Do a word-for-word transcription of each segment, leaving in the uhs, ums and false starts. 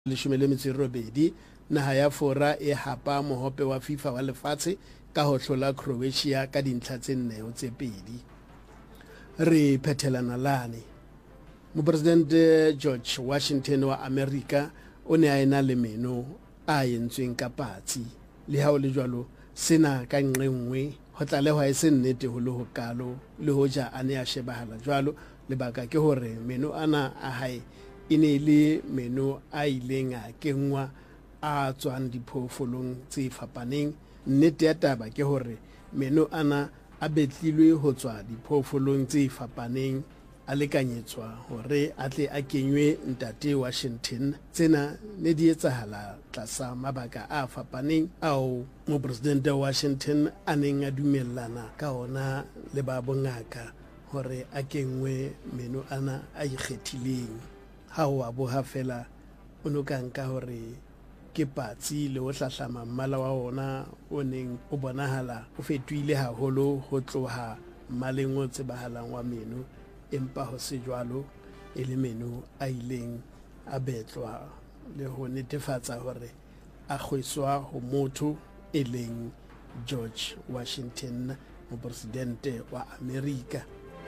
leshome le metso e robedi naha ya fora e hapa mohope wa FIFA wa lefatshe ka ho hlola Croatia ka dintlha tse nne ho tse pedi. Re phethelana lane Mopresidente George Washington wa America o ne a ena le meno a yentsweng ka patsi le ha o le jwalo sena ka nngwe ho tlalehwa e se nnete ho le ho kalo le hoja a ne a shebahala jwalo lebaka ke hore meno ana a hae ine le meno a ileng a kengwa a tswang diphoofolong tse fapaneng. Nnete ya taba ke hore meno ana a betlilwe ho tswa diphoofolong tse fapaneng a lekanyetswa hore a tle a kenywe ntate Washington. Tsena ne di etsahala tlasa mabaka a fapaneng ao Mopresidente Washington a neng a dumellana ka ona le ba bongaka hore a kengwe meno ana a ikgethileng. Ha o a boha fela o no ka nka hore ke patsi le ho hlahlama mmala wa ona o neng o bonahala o fetohile haholo ho tloha mmaleng o tsebahalang wa meno, empa ho se jwalo e le meno a ileng a betlwa le ho netefatsa hore a kgweswa ho motho e leng George Washington, mopresidente wa America.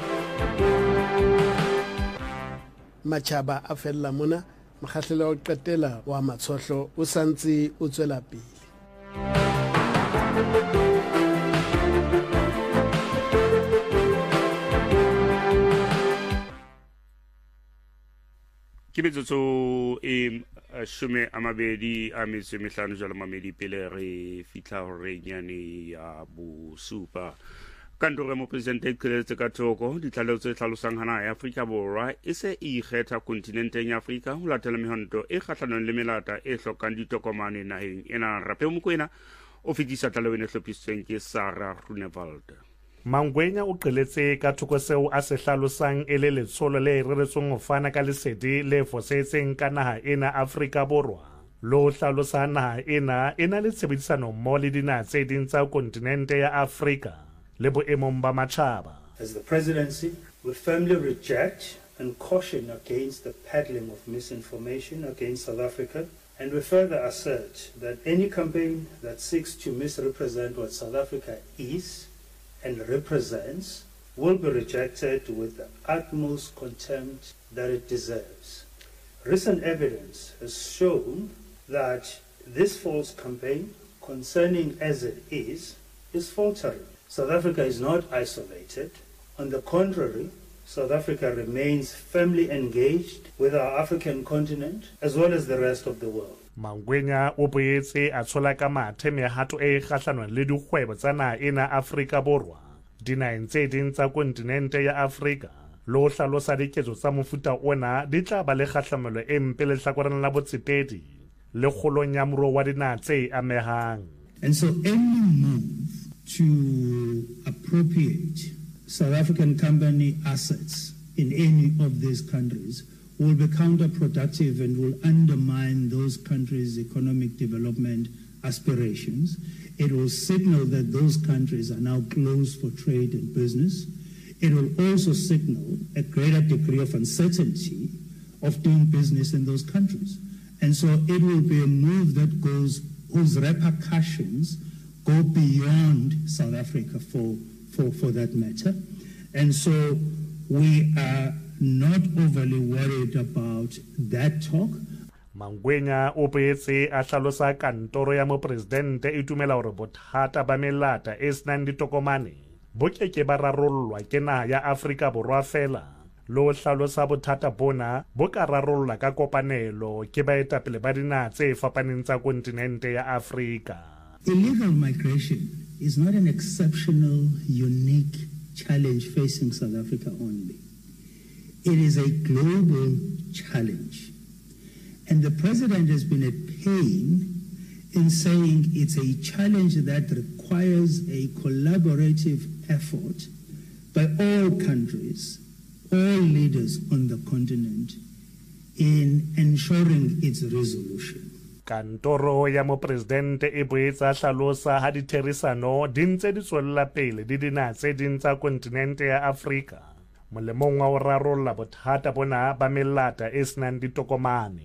Machaba a fella mona makgahlelo o qetela wa matshohlo o santse o tswela pele. Ke metsotso e shome a mabedi a metso e mehlano jwale mamedi pele re fihla hore nyane ya bosupa. Kantoro ya Mopresidente e qheletse ka thoko ditlaleho tse hlalosang hana ya Afrika Borwa e se e ikgetha kontinenteng ya Afrika ho latela mehwanto e kgahlanong le melata e hlokang ditokomane naheng ena. Rape Mokoena o fetisa tlaleho e hlophisitsweng ke Sarah Runewald. Mangwenya o qheletse ka thoko seo a se hlalosang e le letsholo le reretsweng ho fana ka lesedi le fosetseng ka naha ena Afrika Borwa. Lo hlalosa naha ena ena le tshebedisano mmoho le dinaha tse ding tsa kontinente ya Afrika. As the presidency, we firmly reject and caution against the peddling of misinformation against South Africa, and we further assert that any campaign that seeks to misrepresent what South Africa is and represents will be rejected with the utmost contempt that it deserves. Recent evidence has shown that this false campaign, concerning as it is, is faltering. South Africa is not isolated. On the contrary, South Africa remains firmly engaged with our African continent as well as the rest of the world. Mangwenya o boetse a tshola ka mathe mehato e kgahlanong le dikgwebo tsa naha ena Afrika Borwa dinaheng tse ding tsa kontinente ya Afrika. Lo hlalosa diketso tsa mofuta ona di tla ba le kgahlamelo e mpe lehlakoreng la botsetedi le kgolong ya moruo wa dinaha tse amehang. And so any move to appropriate South African company assets in any of these countries will be counterproductive and will undermine those countries' economic development aspirations. It will signal that those countries are now closed for trade and business. It will also signal a greater degree of uncertainty of doing business in those countries. And so it will be a move that goes, whose repercussions go beyond South Africa for, for, for that matter. And so we are not overly worried about that talk. Mangwenya o boetse a hlalosa kantoro ya Mopresidente e dumela hore bothata ba melata e senang ditokomane bo keke ba rarollwa ke naha ya Afrika Borwa fela. Lo hlalosa bothata bona bo ka rarollwa ka kopanelo ke baetapele ba dinaha tse fapaneng tsa kontinente ya Afrika. Illegal migration is not an exceptional, unique challenge facing South Africa only. It is a global challenge. And the president has been at pain in saying it's a challenge that requires a collaborative effort by all countries, all leaders on the continent in ensuring its resolution. Kantoro ya Mopresidente e boetsa hlalosa ha ditherisano di ntse di tswella pele di dinaha tse ding tsa kontinente ya Afrika molemong wa ho rarolla bothata bona ba melata e senang ditokomane.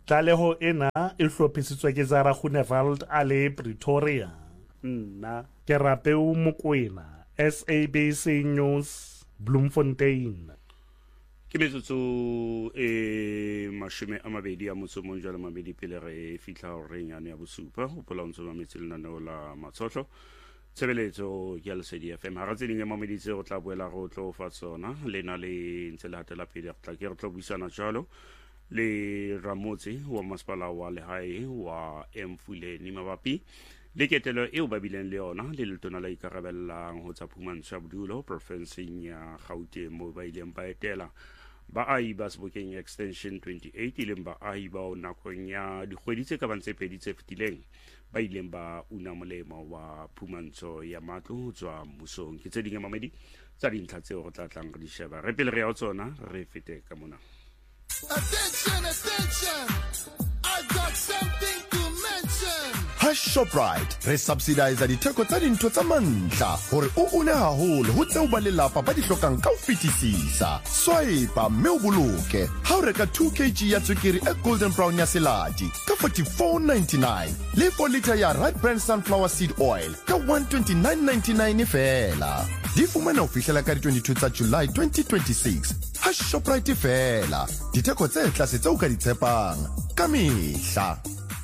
tlaleho ena e hlophisitswe ke Zara Groenewald a le Pretoria. Nna ke Rapeu Mokoena, S A B C News, Bloemfontein. Ke metsotso e mashome a mabedi a motso mo jalo mabedi pele re fitla ho renyane ya bosupa ho pola ntse ba metsi lenaneo la matshotlo tshebeletso ya Lesedi F M ha ra tseding e mameditse go tla boela go tlo fa tsona le na le ntse la hatela pele tla ke re tlo buisana jalo le Ramotse wa masepala wa lehae wa Mfuleni mabapi le ketelo eo ba bileng le yona le letona la ikarabellang ho tsa phumantsho ya bodulo provinceng ya Gauteng mo ba ileng ba etela baahi ba Sebokeng extension twenty-eight ileng baahi ba o nakong ya dikgwedi tse ka bang tse pedi tse fetileng ba ileng ba una molemo wa phumantsho ya matlo ho tswa mmusong ke tse ding mamedi tsa dintlha tseo go tla tlang re di sheba re pele re ya tsona re fete ka mona. Attention, attention, I've got something to mention. Ha Shoprite re subsidize ditheko tsa dintho tsa mantlha hore o une haholo ho tseo ba lelapa ba di hlokang ka ho fetisisa. Swipe mme o boloke ha o reka two kilograms ya tswekere e golden brown ya seladi ka forty-four ninety-nine le four litre ya right brand sunflower seed oil ka one twenty-nine ninety-nine fela. Di fumana ho fihlela ka twenty-two tsa July twenty twenty-six. Ha Shoprite fela ditheko tse tlase tseo ka di tshepang ka mehla.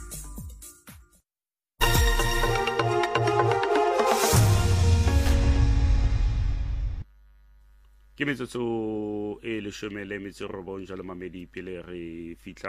Ke metsotso e leshome le metso robong jalo mamedi pele re fitla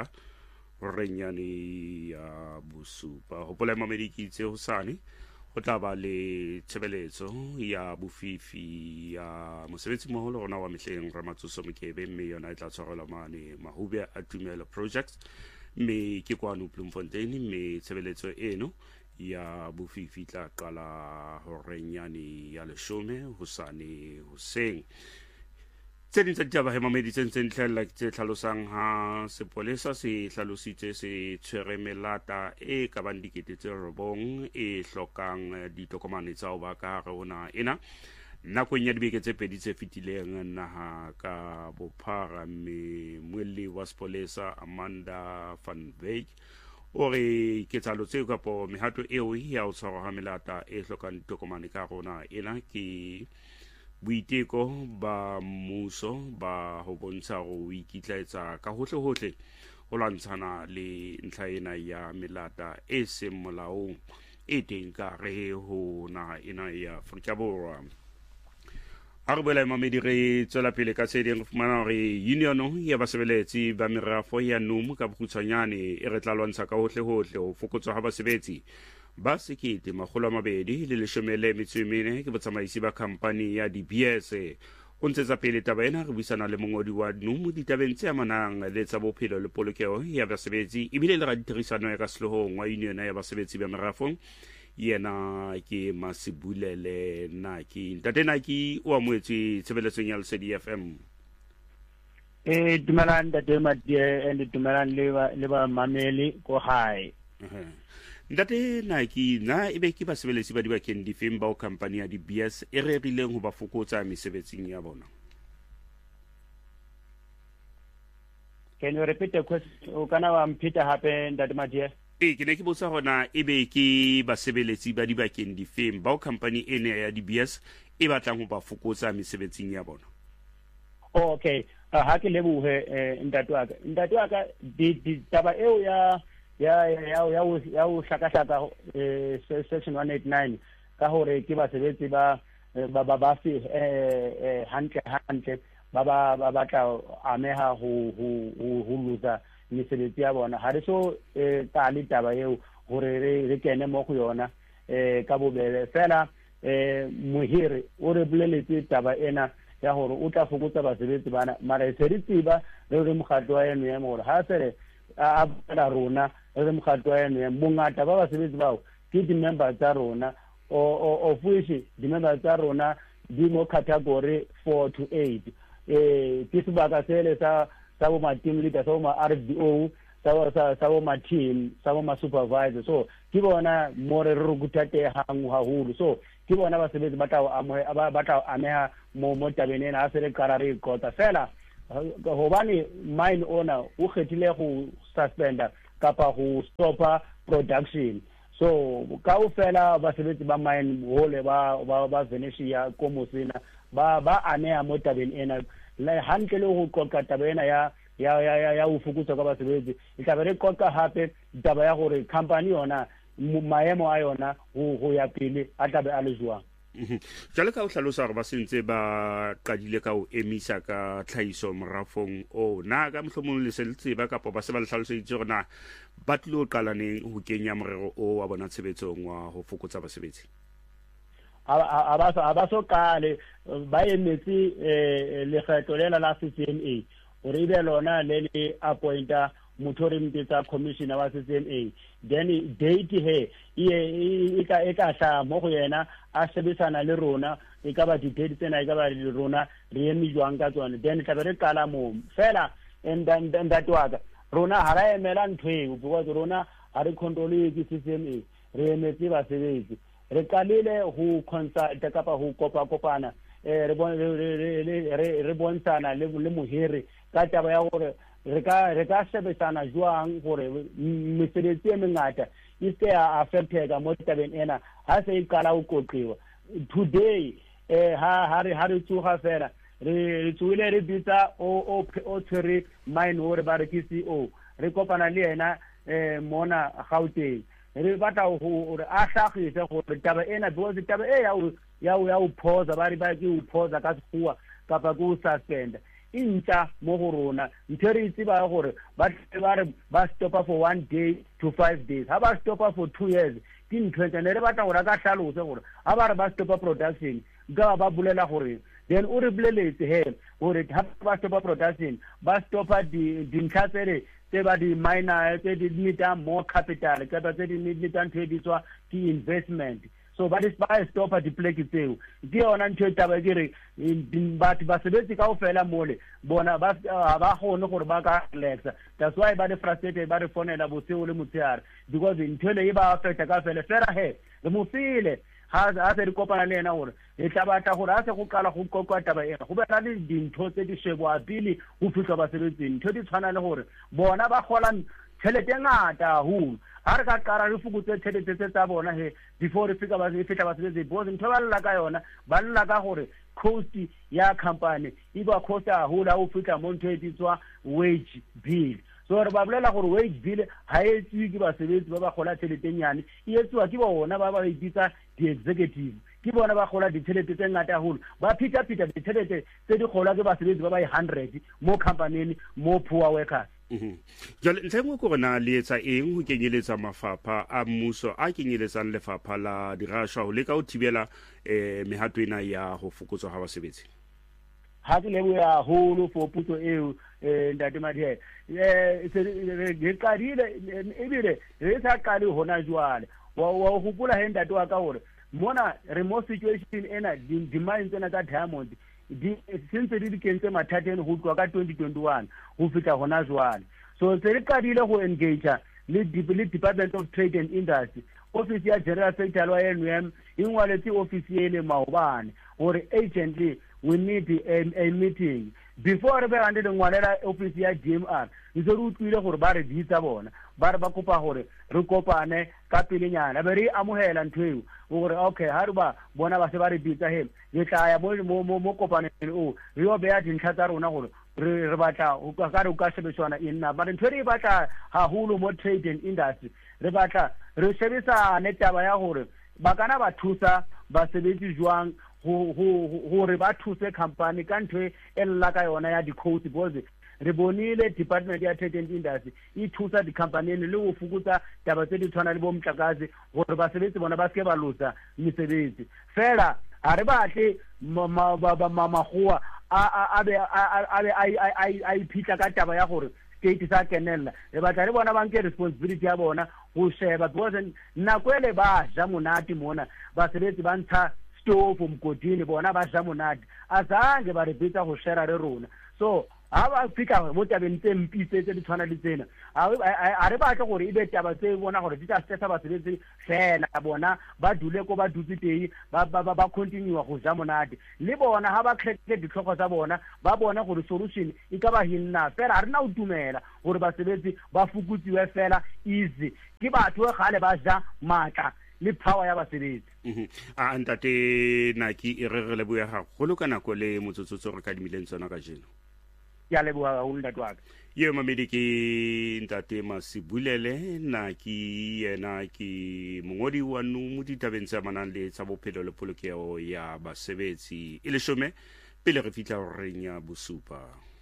renyane ya bosupa ho pola mamedi ke itse hosane go tla ba le tshebeletso ya bofifi ya mosebetsi moholo rona wa mehleng Ramatsoso Mokebe mme yona e tla tshwarela mane Mahube a Tumelo projects mme ke kwano Bloemfontein mme tshebeletso eno ya bofifi tla qala ho renyane ya leshome hosane hoseng. Tse ding tsa ditaba he mamedi tse ntseng tlhella tse tlhalosang ha sepolesa se hlalositse se tshwere melata e ka bang dikete tse robong e hlokang ditokomane tsa ho ba ka hare hona ena nakong ya dibeke tse pedi tse fetileng naha ka bophara mme moelli wa sepolesa Amanda van Wyk o re ketsalo tseo kapo mehato eo ya ho tshwara melata e hlokang ditokomane ka rona ena ke boiteko ba mmuso ba ho bontsha go ikitlaetsa ka hohle hohle go lwantshana le ntlha ena ya melata e seng molaong e teng ka re ho naha ena ya Afrika Borwa. Ha re boela mamedi re tswela pele ka se ding fumana re union ya basebeletsi ba merafo ya N U M ka bokgutshwanyane e re tla lwantsha ka hohle hohle ho fokotswa ha basebetsi ba sekete makgolo a mabedi le leshome le metso e mene ke botsamaisi ba company ya D B S o ntshetsa pele taba ena re buisana le mongodi wa N U M ditabeng tse amanang le tsa bophelo le polokeho ya basebetsi ebile le ra ditirisano ya ka sehloohong wa union ya basebetsi ba merafong yena ke Masibulele Naki ntate Naki o amoetse tshebeletsong ya Lesedi F M. eh dumelang ntate Matie and dumelang le ba mameli ko hae. Ntate Naki na ebe ke basebeletsi ba dibakeng difeng ba o company ya D B S e rerileng ho ba fokotsa mesebetsing ya bona? Can you repeat the question? O kana wa mpita hape ntate Matie? Eh ke ne ke botsa hona ebe ke basebeletsi ba dibakeng difeng ba o company ene ya D B S e batlang ho ba fokotsa mesebetsing ya bona? Oh, okay. Uh, ha ke lebohe ntate wa ka. Ntate wa ka di taba eo ya ya ya ya ya o shaka shaka eh section one eighty-nine ka hore ke basebetsi ba ba ba ba se eh hantle hantle ba ba ba batla ameha ho ho ho luza mesebetsi ya bona ha re so ka le taba eo hore re kene mo go yona eh ka bobele fela eh mohiri o re boleletse taba ena ya hore o tla fokotsa basebetsi bana mara se re tsiba re re mokgatlo wa eno ya mo ha sere a ba rona re mokgatlo wa eno ya bongata ba basebetsi bao ke di-member tsa rona of which di-member tsa rona di mo category four to eight eh ke sebaka sele sa sa bo ma-team leader sa bo ma-R D O sa bo ma-team sa bo ma-supervisor so ke bona mo re rukutategang haholo so ke bona basebetsi ba tla ameha mo mo tabeng ena a sele kara re ikota fela hobane mine owner o kgethile go suspenda kapa go stopa production. So kaofela basebetsi ba mine hole ba ba ba Venetia ko Mosina ba ba anea mo tabeng ena le hantle le go qoqa taba ena ya ya ya ya o fokotsa ka basebetsi e tla be re qoqa hape taba ya gore company yona maemo a yona go ya pele a tla be a le jwang. Jale ka o hlalosa gore ba sentse ba qadile ka o emisa ka tlhaiso morafong o na ka mohlomong le seletse ba kapo ba se ba le hlaloseditse gore na ba tlo qalaneng ho kenya morero o wa bona tshebetsong wa ho fokotsa basebetsi. a ba so kale ba emetse lekgetho lela la C C M A gore e be lona le le appointa motho re mpetsa commissioner wa C C M A, then date he e ka e ka tla mo go yena a sebetsana le rona e ka ba di-date tsena e ka ba le rona re eme jwang ka tsone, then tla be re qala mo fela ntate wa ka rona ha ra emela ntho eo because rona ha re control ke C C M A, re emetse basebetsi re qalile ho consult kapa ho kopa kopana eh re bon re bontana le le mohiri ka taba ya gore re ka re ka sebetsana jwang gore mesebetsi e mengata e se a affectega mo tabeng ena ha se e qala o qoqiwa today eh ha ha re ha re tsuga fela re tsuile re bitsa o o tshwere mine hore ba re ke C E O re kopana le yena eh mona Gauteng re batla go re a hlagise gore taba ena because taba e ya ya ya o phosa ba re ba ke o phosa ka sekgowa kapa go suspend inta mo go rona ntse re itse ba gore ba ba re ba stopa for one day to five days ha ba stopa for two years ke ntse re batla gore ka hlalose gore ha ba re ba stopa production ga ba bulela gore then o re buleletse he gore ha ba stopa production ba stopa di dintlhatsere tse ba di minor tse di nita more capital ka ba tse di nita ntho e bitswa ke investment. So ba di ba stopa di pleke tseo ke yona ntho e taba ke re batho ba sebetsi ka o fela mole bona ba ba gone gore ba ka relaxa, that's why ba di frustrated ba re fonela botseo le motshehare because ntho le e ba affecta ka fela fela he le mo file ha a se re kopana le ena gore e tla batla gore a se go kala go kokwa taba ena go bana le dintho tse di shebwa pele go fitlha ba sebetsi ntho di tshwana le gore bona ba gola tšhelete ngata haholo ha re ka qara re fokotse tšhelete tse tsa bona he before re fika ba se fitla ba sebetsi because ntho ba lla ka yona ba lla ka gore cost ya company e ba cost haholo ha o fitla mo ntho e bitswa wage bill. So re ba bolela gore wage bill ha e tswe ke ba sebetsi ba ba gola tšhelete nyane e etswa ke bona ba ba bitsa di executive ke bona ba gola ditšhelete tse ngata haholo ba phita phita ditšhelete tse di gola ke ba sebetsi ba ba one hundred mo company mo poor workers. Mhm. Jale ntlengwe ko rena le etsa eng ho kenyeletsa mafapha a mmuso a kenyeletsang lefapha la dirashwa ho leka ho thibela eh mehato ena ya ho fokotswa ha basebetsi. Ha ke leboya holo for puto eo eh ntate Madie eh re qadile ebile re sa qale hona jwale wa wa hopola he ntate wa ka hore mona remote situation ena di mine tsena tsa diamond di since di kentse mathateng ho tloa ka twenty twenty-one ho fita hona jwale. So se re qadile go engage le Department of Trade and Industry office ya General Secretary wa N U M ingwaletse office ele maobane gore urgently we need a, a meeting before re be ande le ngwalela office ya D M R ntse re utlwile gore ba re ditsa bona ba re ba kopa gore re kopane ka pelenyana be re amohela ntweo gore okay ha re ba bona ba se ba re bitsa he le tla ya mo mo mo kopane o re yo be ya dintlha tsa rona gore re re batla o ka re o ka sebetswana ina ba ntwe re batla haholo mo trade and industry re batla re sebetsa ne taba ya gore ba kana ba thusa ba sebetsi jwang go go re ba thuse company ka ntwe e lla ka yona ya di codes because re bonile Department ya Trade and Industry e thusa di company le go fokotsa taba tse di tshwana le bo mtlakase gore ba sebetsi bona ba se ba losa mesebetsi fela a re batle mamagoa a be a be a iphitlha ka taba ya gore state sa kenella re batla re bona ba nke responsibility ya bona go sheba because nako ele ba ja monate mona ba sebetsi ba ntsha stove mkodini bona ba ja monate azange ba re bitsa go share re rona. So ha ba fika mo tabeng tse mpitse tse di tshwana le tsena a re batla gore e be taba tse bona gore di tla stesa ba sebetse fela bona ba dule ko ba dutse teng ba ba ba continue go ja monate le bona ha ba kgetse ditlhoko tsa bona ba bona gore solution e ka ba hinna fela a rena o dumela gore ba sebetse ba fukutsiwe fela easy ke batho ga le ba ja matla le power ya basebetsi a ntate Naki e re re le boya ga go loka nako le motsotsotso re ka dimileng tsona ka jeno ya le boa go nda twaka ye mamedi ke ntate Masibulele Naki yena ke mongodi wa nu mo ditabeng tsa manang le tsa bophelo le polokego ya basebetsi e le shome pele re fitla go renya bosupa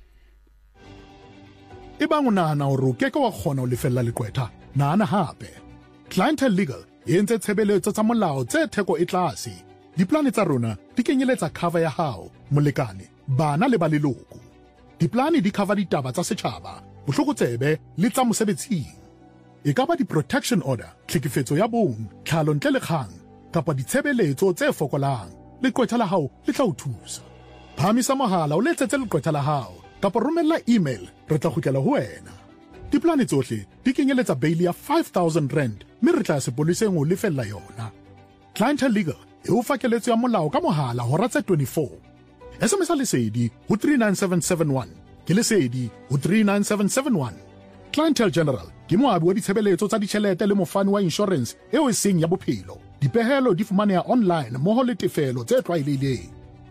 e bang o nahana hore o keke wa kgona ho lefella leqwetha nahana hape Clientele Legal e entse tshebeletso tsa molao tse theko e tlase diplane tsa rona di kenyeletsa cover ya hao molekane bana le ba leloko diplane di cover ditaba tsa setjhaba bohlokotsebe le tsa mosebetsing e ka ba di-protection order tlhekefetso ya bong tlhalo ntle le kgang kapa ditshebeletso tse fokolang leqwetha la hao le tla o thusa phamisa mohala o letsetse leqwetha la hao kapa romella email re tla kgutlela ho wena diplane tsohle di kenyeletsa bail ya five thousand rand mme re tla sepoleseng o lefella yona Clientele Legal e o fa keletso ya molao ka mohala hora tse twenty-four S M S a lesedi ho three nine seven seven one ke lesedi ho three nine seven seven one Clientele General ke moabi wa ditshebeletso tsa ditjhelete le mofani wa insurance eo e seng ya bophelo dipehelo di fumaneha online mmoho le tefelo tse tlwaelehileng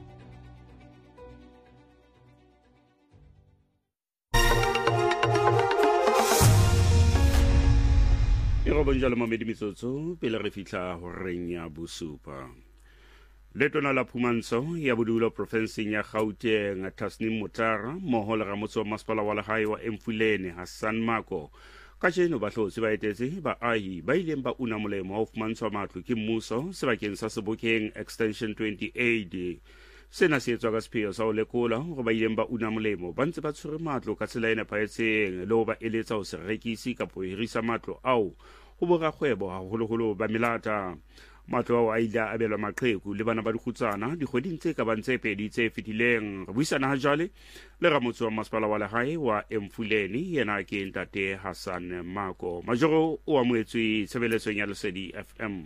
go bonjalo mamedi metsotso pele re fitla ho renya bosupa letona la phumantsho ya bodulo provinseng ya Gauteng Tasnim Motara moho le ramotso wa masepala wa lehae wa Emfuleni Hassan Mako ka jeno ba hlotse ba etetse baahi ba ileng ba una molemo wa phumantsho matlo ke mmuso sebakeng sa Sebokeng extension twenty-eight sena se etswa ka sepheo sa ho lekola hore ba ileng ba una molemo ba ntse ba tshwere matlo ka tsela e nepahetseng le ho ba eletsa ho se rekisi kapa ho hirisa matlo ao ho borakgwebo haholoholo ba melata matlo ao a ile a abelwa maqheku le bana ba dikgutsana dikgweding tse ka bang tse pedi tse fetileng re buisana ha jwale le ramotso wa masepala wa lehae wa Emfuleni yena ke ntate Hassan Mako majoro o amoetswe tshebeletsong ya Lesedi F M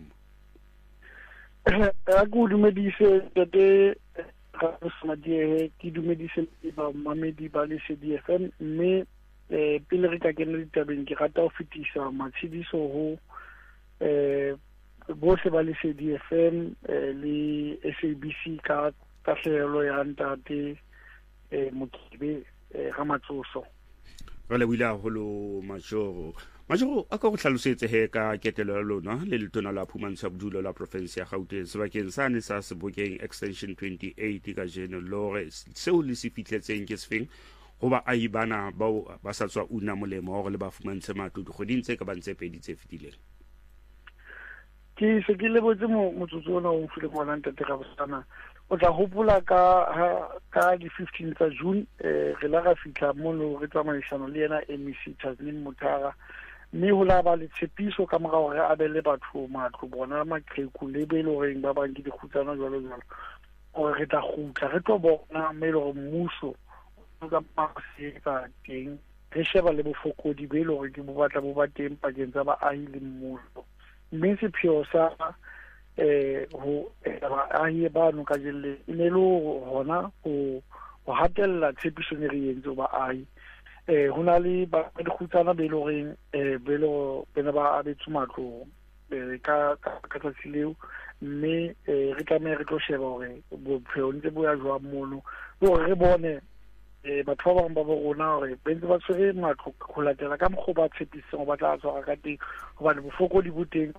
a go dumedise tate ga sona die ke dumedise ba mamedi ba Lesedi F M mme eh pele re ka kena ditabeng ke rata ho fetisa matshidiso ho eh bohle ba Lesedi F M le S A B C ka tahlelo ya ntate eh Mokibe ga matsoso re le buila holo majoro majoro a ka go hlalosetse he ka ketelo ya lona le letona la phumantsho bodulo la province ya Gauteng sebakeng sa ne sa Sebokeng extension twenty-eight ka jeno lore seo le se fitletseng ke sefeng go ba ai bana ba ba sa tswa una molemo gore le ba fumantshe matlo dikgweding tse ka bang tse pedi tse fetileng ke se ke le botse mo motsotso ona o file bona ntate ga bosana o tla hopola ka ka di fifteen tsa June eh re la ga fitla mo lo re tsamaisana le yena M C Tasnim Motara mme ho la ba le tshepiso ka mora hore a bele batho matlo bona maqheku le be lo reng ba bang ke dikhutsana jwalo jwalo o re tla khutla re tlo bona me lo mmuso ka masetsa teng re sheba le bofokodi be lo re ke bo batla bo ba teng pakeng tsa baahi le mmuso mme sepheo sa eh ho baahi ba no ka jelle ine lo hona ho ho hatella tshepiso ne re entse baahi eh hona le ba dikhutsana be lo reng eh be lo bena ba abetsu matlo ka ka ka tsileo mme re tlameha re tlo sheba hore bophelo ntse bo ya jwa mono bo re bone eh batho ba bang ba bona hore bentse ba tshwere matlo go latela ka mokgo ba tshepisang ba tla tswa ka teng go ba le bofoko di boteng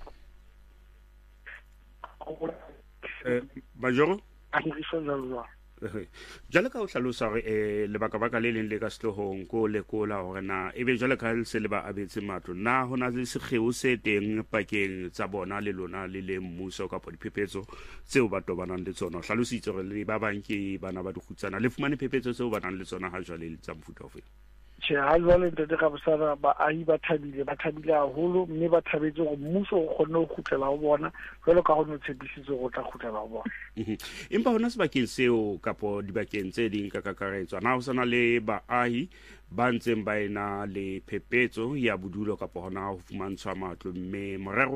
eh majoro a hiriswa jalo jalo ka o hlalosa re eh lebaka baka le leng le ka sehlohong ko lekola hore na ebe jalo ka se le ba abetse matlo na hona le sekgeo se teng pakeng tsa bona le lona le le mmuso ka po diphephetso tseo ba tobanang le tsona hlalositse re le ba bang ke bana ba dikhutsana le fumane phephetso tseo ba nang le tsona ha jwale le tsa mfuta ofe tjhe ha jwale ntate Rabosana baahi ba thabile ba thabile haholo mme ba thabetse gore mmuso o kgonne ho kgutlela ho bona jwalo ka go no tshepisitse go tla kgutlela ho bona empa hona sebakeng seo kapo dibakeng tse ding ka kakaretso na ho sana le baahi ba ntseng ba ena le phepetso ya bodulo kapo hona ho fumantshwa matlo mme morero